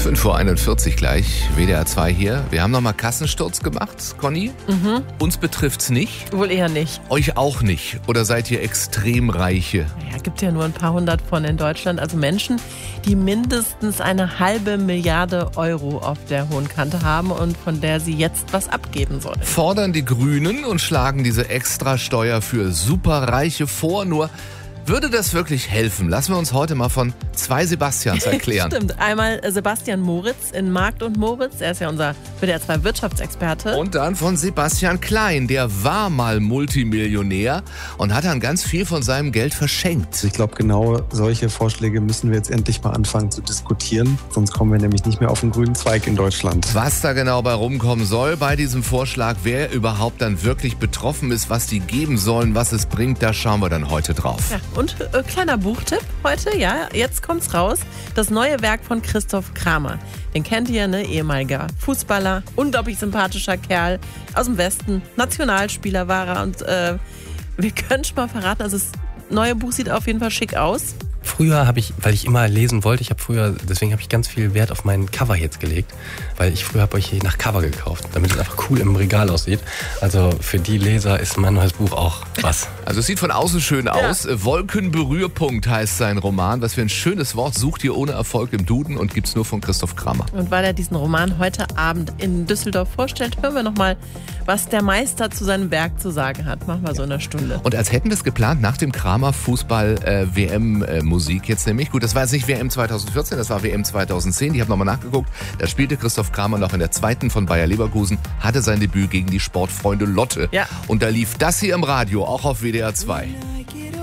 5:41 Uhr gleich, WDR 2 hier. Wir haben nochmal Kassensturz gemacht, Conny. Uns betrifft's nicht. Wohl eher nicht. Euch auch nicht. Oder seid ihr extrem Reiche? Ja, gibt ja nur ein paar hundert von in Deutschland. Also Menschen, die mindestens 1,5 Milliarde Euro auf der hohen Kante haben und von der sie jetzt was abgeben sollen. Fordern die Grünen und schlagen diese Extrasteuer für Superreiche vor. Nur würde das wirklich helfen? Lassen wir uns heute mal von zwei Sebastians erklären. Stimmt. Einmal Sebastian Moritz in Markt und Moritz. Er ist ja unser WDR 2 Wirtschaftsexperte. Und dann von Sebastian Klein. Der war mal Multimillionär und hat dann ganz viel von seinem Geld verschenkt. Ich glaube, genau solche Vorschläge müssen wir jetzt endlich mal anfangen zu diskutieren. Sonst kommen wir nämlich nicht mehr auf den grünen Zweig in Deutschland. Was da genau bei rumkommen soll bei diesem Vorschlag, wer überhaupt dann wirklich betroffen ist, was die geben sollen, was es bringt, da schauen wir dann heute drauf. Ja, und kleiner Buchtipp heute, ja, jetzt kommt's raus. Das neue Werk von Christoph Kramer. Den kennt ihr, ne? Ehemaliger Fußballer, unglaublich sympathischer Kerl aus dem Westen, Nationalspieler war er und wir können schon mal verraten, also das neue Buch sieht auf jeden Fall schick aus. Früher habe ich, weil ich immer lesen wollte, deswegen habe ich ganz viel Wert auf meinen Cover jetzt gelegt, weil früher habe ich nach Cover gekauft, damit es einfach cool im Regal aussieht. Also für die Leser ist mein neues Buch auch was. Also es sieht von außen schön aus. Wolkenberührpunkt heißt sein Roman. Was für ein schönes Wort, sucht ihr ohne Erfolg im Duden und gibt's nur von Christoph Kramer. Und weil er diesen Roman heute Abend in Düsseldorf vorstellt, hören wir nochmal, was der Meister zu seinem Werk zu sagen hat. Machen wir so in einer Stunde. Und als hätten wir es geplant, nach dem Kramer Fußball-WM-Musik jetzt nämlich. Gut, das war jetzt nicht WM 2014, das war WM 2010. Ich habe nochmal nachgeguckt. Da spielte Christoph Kramer noch in der zweiten von Bayer Leverkusen, hatte sein Debüt gegen die Sportfreunde Lotte. Ja. Und da lief das hier im Radio, auch auf WDR 2.